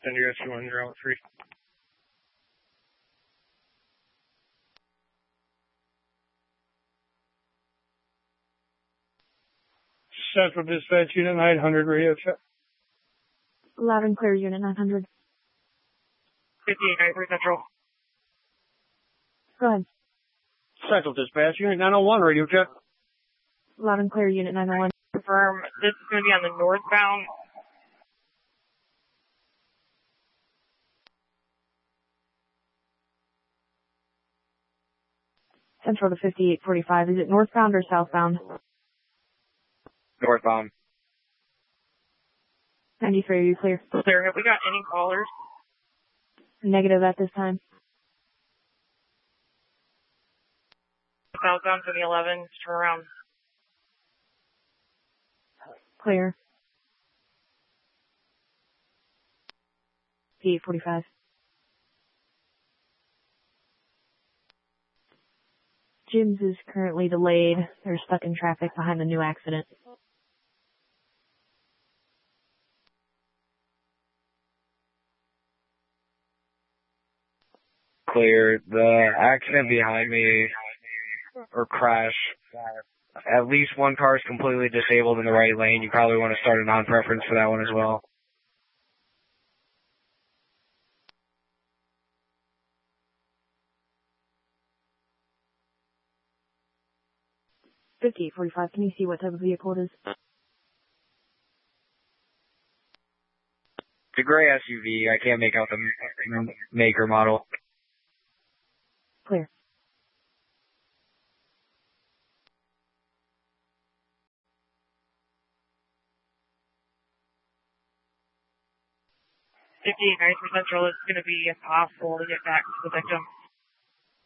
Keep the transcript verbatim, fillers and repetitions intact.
Then you guys one zero three. Central Dispatch Unit nine hundred, radio check. Loud and clear, Unit nine hundred. fifty-eight ninety-three Central. Go ahead. Central Dispatch Unit nine oh one, radio check. Loud and clear, Unit nine oh one. Confirm, this is going to be on the northbound. Central to fifty-eight forty-five. Is it northbound or southbound? Northbound. ninety-three, are you clear? Clear. Have we got any callers? Negative at this time. Southbound for the eleven, turn around. Clear. fifty-eight forty-five. Jim's is currently delayed. They're stuck in traffic behind the new accident. Clear. The accident behind me, or crash, at least one car is completely disabled in the right lane. You probably want to start a non-preference for that one as well. fifty-eight forty-five, can you see what type of vehicle it is? It's a gray S U V. I can't make out the make or model. Clear. fifty-eight ninety-three Central, it's going to be impossible to get back to the victim.